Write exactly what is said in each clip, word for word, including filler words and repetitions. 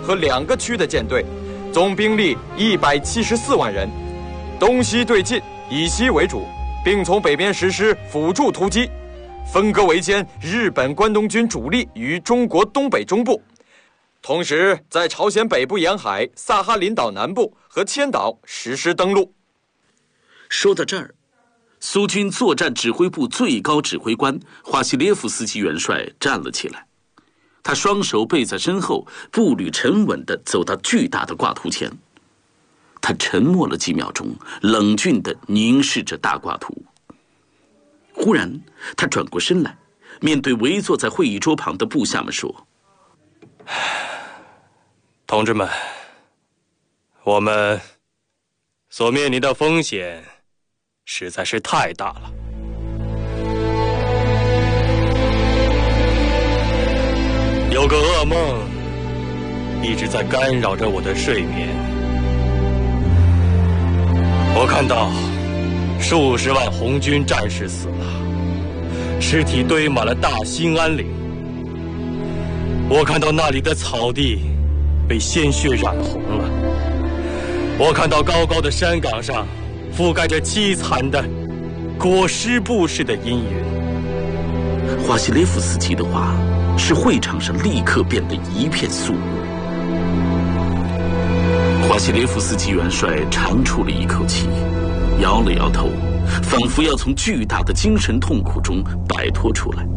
和两个区的舰队，总兵力一百七十四万人，东西对进，以西为主，并从北边实施辅助突击，分割围歼日本关东军主力于中国东北中部，同时在朝鲜北部沿海、萨哈林岛南部和千岛实施登陆。 说到这儿，苏军作战指挥部最高指挥官华西列夫斯基元帅站了起来，他双手背在身后，步履沉稳地走到巨大的挂图前。他沉默了几秒钟，冷峻地凝视着大挂图。忽然，他转过身来，面对围坐在会议桌旁的部下们说：“ 同志们，我们所面临的风险实在是太大了。有个噩梦一直在干扰着我的睡眠。我看到数十万红军战士死了，尸体堆满了大兴安岭。我看到那里的草地被鲜血染红了。我看到高高的山岗上覆盖着凄惨的裹尸布似的阴云。” 华西列夫斯基的话使会场上立刻变得一片肃穆。华西列夫斯基元帅长出了一口气，摇了摇头，仿佛要从巨大的精神痛苦中摆脱出来。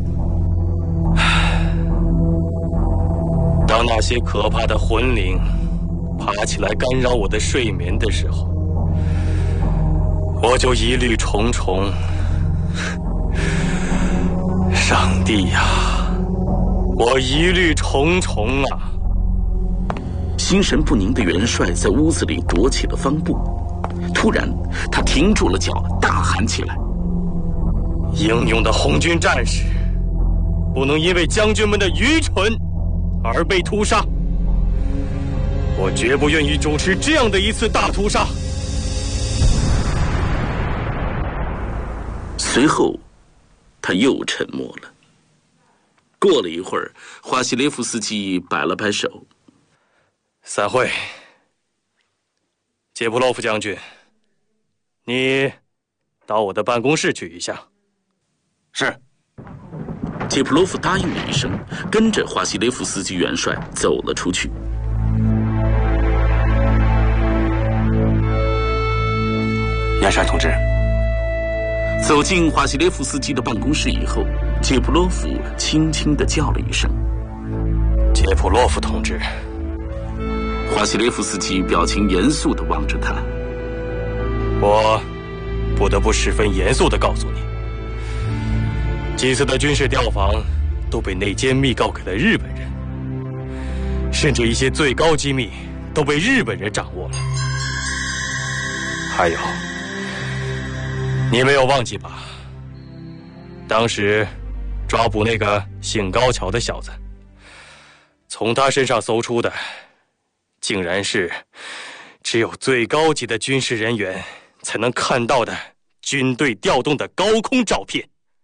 当那些可怕的魂灵爬起来干扰我的睡眠的时候，我就疑虑重重。上帝呀，我疑虑重重啊！ 心神不宁的元帅在屋子里踱起了方步，突然他停住了脚，大喊起来：“ 英勇的红军战士不能因为将军们的愚蠢而被屠杀！我绝不愿意主持这样的一次大屠杀！” 随后他又沉默了。过了一会儿，华西列夫斯基摆了摆手：“ 散会。杰普洛夫将军，你到我的办公室去一下。” 是。 杰普洛夫答应了一声，跟着华西列夫斯基元帅走了出去。 元帅同志。 走进华西列夫斯基的办公室以后，杰普洛夫轻轻地叫了一声：“ 杰普洛夫同志。” 华西列夫斯基表情严肃地望着他：“ 我不得不十分严肃地告诉你，几次的军事调防都被内奸密告给了日本人，甚至一些最高机密都被日本人掌握了。还有，你没有忘记吧？当时抓捕那个姓高桥的小子，从他身上搜出的竟然是只有最高级的军事人员才能看到的军队调动的高空照片。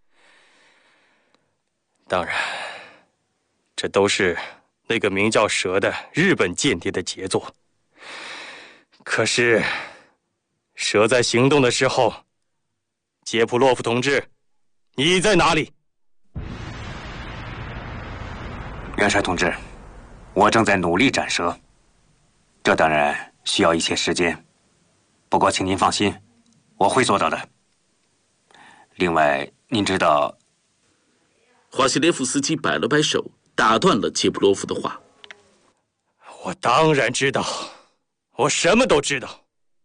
当然，这都是那个名叫蛇的日本间谍的杰作。可是，蛇在行动的时候，杰普洛夫同志，你在哪里？ 元帅同志，我正在努力斩蛇，这当然需要一些时间，不过请您放心，我会做到的。另外，您知道， 华西列夫斯基摆了摆手，打断了杰普洛夫的话：“ 我当然知道，我什么都知道。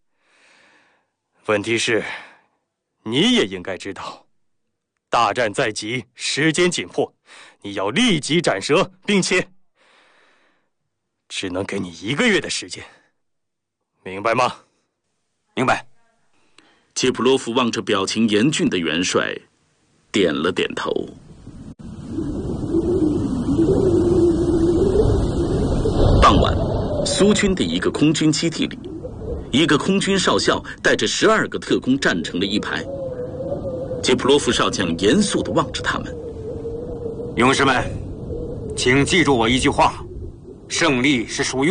问题是，你也应该知道，大战在即，时间紧迫，你要立即斩蛇，并且只能给你一个月的时间，明白吗？”“ 明白。” 杰普洛夫望着表情严峻的元帅，点了点头。傍晚，苏军的一个空军基地里，一个空军少校带着十二个特工站成了一排。杰普洛夫少将严肃地望着他们：“ 勇士们，请记住我一句话，胜利是属于